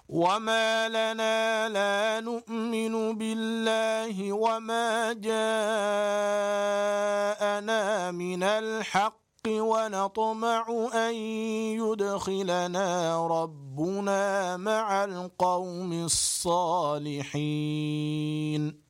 وما لنا لا نؤمن بالله وما جاءنا من الحق ونطمع أن يدخلنا ربنا مع القوم الصالحين.